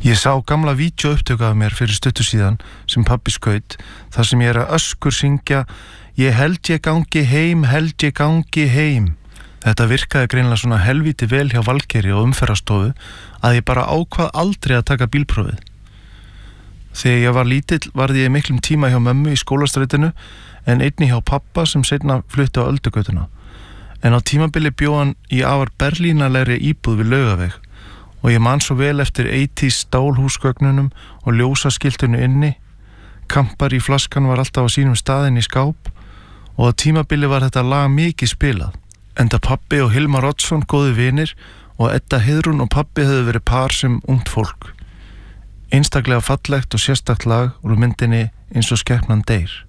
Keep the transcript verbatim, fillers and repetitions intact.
Ég sá gamla vídeóupptöku af mér fyrir stuttu síðan sem pabbi skaut, þar sem ég er að öskur syngja Ég held ég gangi heim, held ég gangi heim. Þetta virkaði greinilega svona helvíti vel hjá Valkeyri og umferðarstofu að ég bara ákvað aldrei að taka bílprófið. Þegar ég var lítill varði ég miklum tíma hjá mömmu í skólastrætinu en einnig hjá pappa sem seinna flutti á Öldugötuna. En á tímabili bjó hann í afar berlínalegri íbúð við Laugaveg og ég man svo vel eftir átjánda stálhúsgögnunum og ljósaskiltinu inni. Kampar í flaskan var alltaf á sínum staðinn í skáp og á tímabili var þetta lag mikið spilað. Enda pabbi og Hilmar Oddsson góði vinir og Edda Heiðrún og pabbi höfðu verið par sem ungt fólk. Einstaklega fallegt og sérstakt lag úr myndinni Eins og skepnan deyr.